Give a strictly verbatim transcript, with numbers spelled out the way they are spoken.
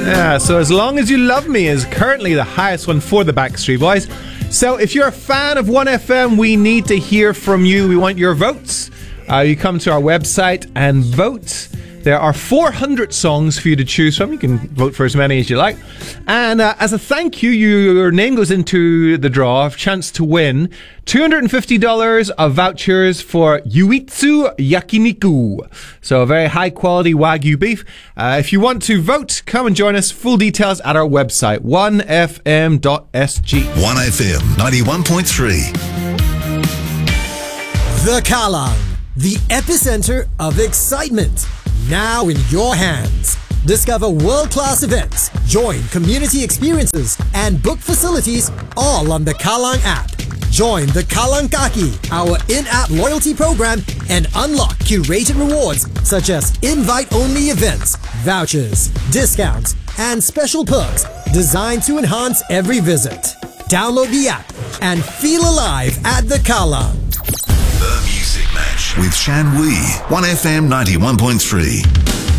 Yeah, so As Long As You Love Me is currently the highest one for the Backstreet Boys. So if you're a fan of one F M, we need to hear from you. We want your votes. Uh, you come to our website and vote. There are four hundred songs for you to choose from. You can vote for as many as you like. And uh, as a thank you, your name goes into the draw, a chance to win two hundred fifty dollars of vouchers for Yuitsu Yakiniku. So a very high quality Wagyu beef. Uh, if you want to vote, come and join us. Full details at our website, one f m dot s g. one F M ninety-one point three. The Kallang, the epicenter of excitement. Now in your hands. Discover world-class events, join community experiences, and book facilities all on the Kallang app. Join the Kallang Kaki, our in-app loyalty program, and unlock curated rewards such as invite-only events, vouchers, discounts, and special perks designed to enhance every visit. Download the app and feel alive at the Kallang. The Music Match with Shan Wee, one F M ninety-one point three.